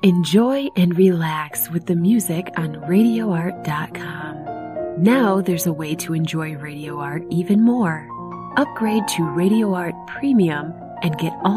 Enjoy and relax with the music on RadioArt.com. Now there's a way to enjoy Radio Art even more. Upgrade to Radio Art Premium and get all